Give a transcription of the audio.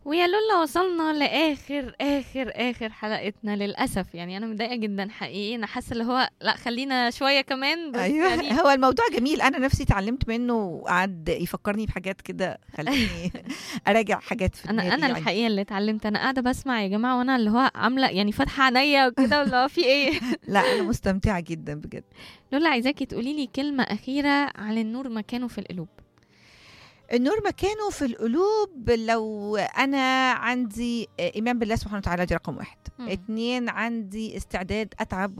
ويا لولا وصلنا لاخر اخر اخر حلقتنا للاسف. يعني انا متضايقه جدا حقيقي، انا حاسه اللي هو لا خلينا شويه كمان بس ايوه يعني. هو الموضوع جميل، انا نفسي اتعلمت منه وقعد يفكرني بحاجات كده، خليني اراجع حاجات في انا دماغي يعني. الحقيقه اللي اتعلمت، انا قاعده بسمع يا جماعه وانا اللي هو عامله يعني فاتحه عينيا وكده، اللي هو في ايه. لا انا مستمتعه جدا بجد. لولا عايزاكي تقولي لي كلمه اخيره عن النور مكانه في القلوب. النور مكانه في القلوب، لو انا عندي ايمان بالله سبحانه وتعالى، دي رقم واحد. مم. 2، عندي استعداد اتعب